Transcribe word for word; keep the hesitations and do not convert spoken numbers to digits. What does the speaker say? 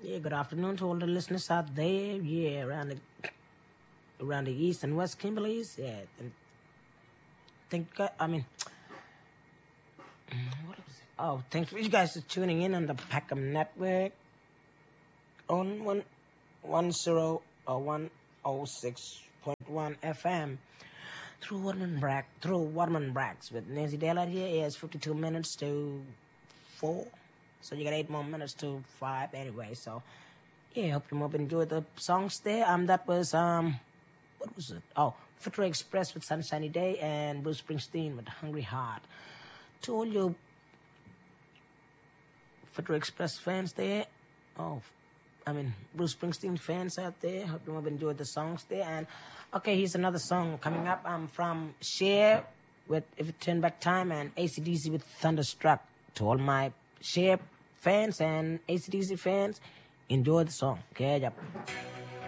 Yeah, good afternoon to all the listeners out there. Yeah, around the around the east and west Kimberleys. Yeah, and thank God. I mean, what was it? Oh, thanks for you guys for tuning in on the Peckham Network on one one zero or one oh six point one F M through Waterman Brack through Waterman Bracks with Nancy Daylight here. Yeah, it's fifty two minutes to four. So you got eight more minutes to five anyway. So yeah, hope you both enjoyed the songs there. Um, that was um, what was it? Oh, Footer Express with Sunshiny Day and Bruce Springsteen with Hungry Heart. To all you Footer Express fans there, oh, I mean Bruce Springsteen fans out there, hope you both enjoyed the songs there. And okay, here's another song coming up. I'm um, from Cher with If It Turned Back Time and A C D C with Thunderstruck. To all my Cher fans and A C D C fans, enjoy the song. Okay, yep.